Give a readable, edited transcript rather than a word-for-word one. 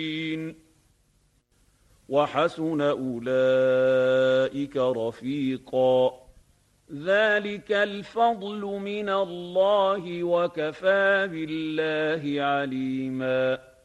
وحسن أولئك رفيقا ذلك الفضل من الله وكفى بالله عليما